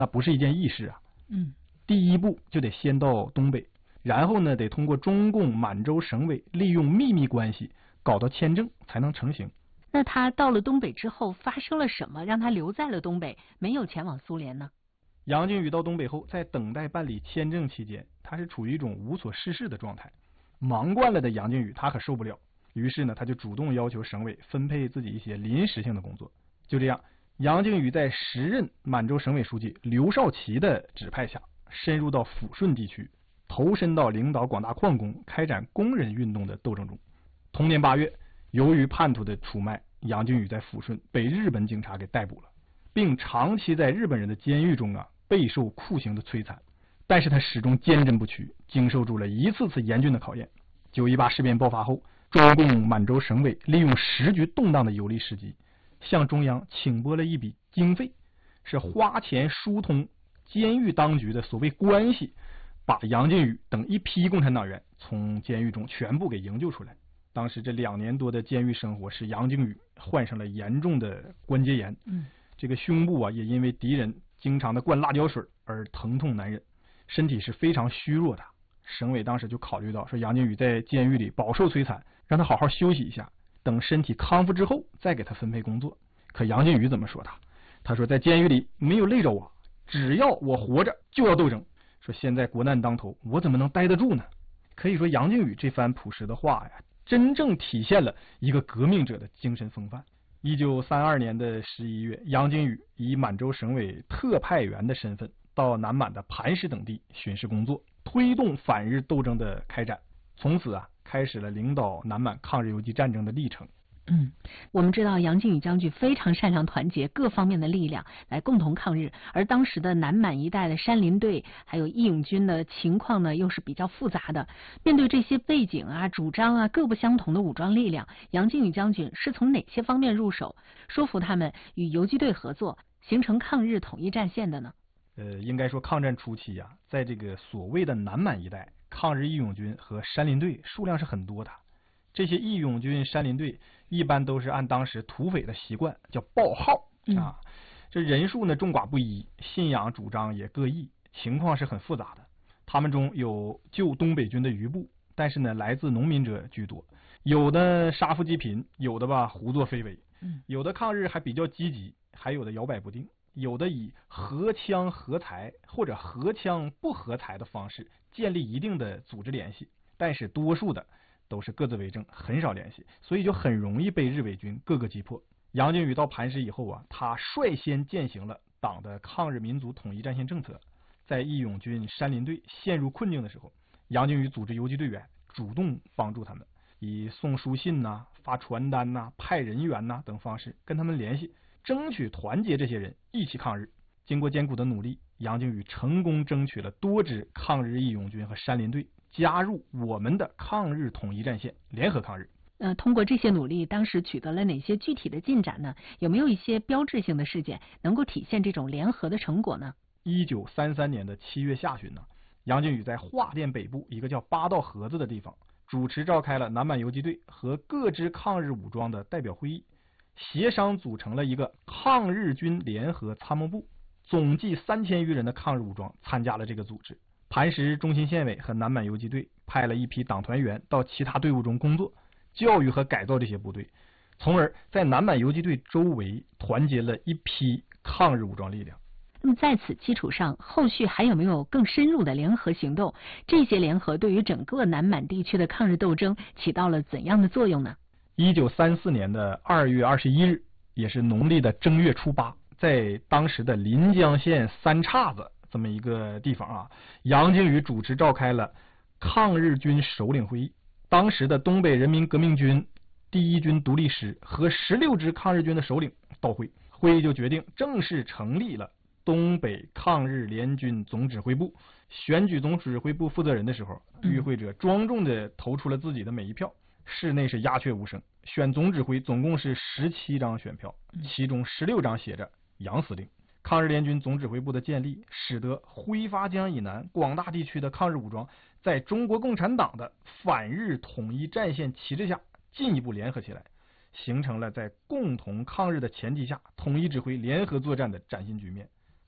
那不是一件易事啊。 嗯， 第一步就得先到东北，然后呢，得通过中共满洲省委利用秘密关系搞到签证才能成行。 那他到了东北之后发生了什么，让他留在了东北，没有前往苏联呢？ 杨靖宇到东北后，在等待办理签证期间，他是处于一种无所事事的状态。忙惯了的杨靖宇他可受不了，于是呢，他就主动要求省委分配自己一些临时性的工作。就这样，杨靖宇在时任满洲省委书记刘少奇的指派下，深入到抚顺地区，投身到领导广大矿工开展工人运动的斗争中。同年8月，由于叛徒的出卖，杨靖宇在抚顺被日本警察给逮捕了，并长期在日本人的监狱中备受酷刑的摧残。但是他始终坚贞不屈，经受住了一次次严峻的考验。9·18事变爆发后，中共满洲省委利用时局动荡的有利时机，向中央请拨了一笔经费，是花钱疏通监狱当局的所谓关系，把杨靖宇等一批共产党员从监狱中全部给营救出来。当时这2年多的监狱生活，使杨靖宇患上了严重的关节炎，这个胸部也因为敌人经常的灌辣椒水而疼痛难忍，身体是非常虚弱的。省委当时就考虑到说，杨靖宇在监狱里饱受摧残，让他好好休息一下，等身体康复之后再给他分配工作。可杨靖宇怎么说他说在监狱里没有累着我，只要我活着就要斗争，说现在国难当头，我怎么能待得住呢？可以说杨靖宇这番朴实的话呀，真正体现了一个革命者的精神风范。1932年的11月，杨靖宇以满洲省委特派员的身份到南满的磐石等地巡视工作，推动反日斗争的开展，从此开始了领导南满抗日游击战争的历程。 我们知道杨靖宇将军非常擅长团结各方面的力量来共同抗日，而当时的南满一带的山林队还有义勇军的情况呢，又是比较复杂的。面对这些背景主张各不相同的武装力量，杨靖宇将军是从哪些方面入手，说服他们与游击队合作，形成抗日统一战线的呢？ 应该说抗战初期在这个所谓的南满一带，抗日义勇军和山林队数量是很多的。这些义勇军、山林队一般都是按当时土匪的习惯叫报号这人数呢众寡不一，信仰主张也各异，情况是很复杂的。他们中有救东北军的余部，但是呢来自农民者居多，有的杀富济贫，有的胡作非为，有的抗日还比较积极，还有的摇摆不定，有的以合枪合财或者合枪不合财的方式建立一定的组织联系，但是多数的都是各自为政，很少联系，所以就很容易被日伪军各个击破。杨靖宇到磐石以后他率先践行了党的抗日民族统一战线政策。在义勇军、山林队陷入困境的时候，杨靖宇组织游击队员主动帮助他们，以送书信发传单派人员等方式跟他们联系，争取团结这些人一起抗日。经过艰苦的努力，杨靖宇成功争取了多支抗日义勇军和山林队加入我们的抗日统一战线，联合抗日。 通过这些努力，当时取得了哪些具体的进展呢？有没有一些标志性的事件能够体现这种联合的成果呢 ？1933年的7月下旬杨靖宇在桦甸北部一个叫八道河子的地方，主持召开了南满游击队和各支抗日武装的代表会议，协商组成了一个抗日军联合参谋部，总计3000余人的抗日武装参加了这个组织。磐石中心县委和南满游击队派了一批党团员到其他队伍中工作，教育和改造这些部队，从而在南满游击队周围团结了一批抗日武装力量。 那么在此基础上，后续还有没有更深入的联合行动？这些联合对于整个南满地区的抗日斗争起到了怎样的作用呢 ？1934年的2月21日，也是农历的正月初8，在当时的临江县三岔子这么一个地方杨靖宇主持召开了抗日军首领会议。当时的东北人民革命军第1军独立师和16支抗日军的首领到会，会议就决定正式成立了东北抗日联军总指挥部。选举总指挥部负责人的时候，与会者庄重地投出了自己的每一票，室内是鸦雀无声。选总指挥总共是17张选票，其中16张写着杨司令。抗日联军总指挥部的建立，使得挥发江以南广大地区的抗日武装在中国共产党的反日统一战线旗帜下进一步联合起来，形成了在共同抗日的前提下统一指挥联合作战的崭新局面。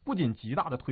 不仅极大的推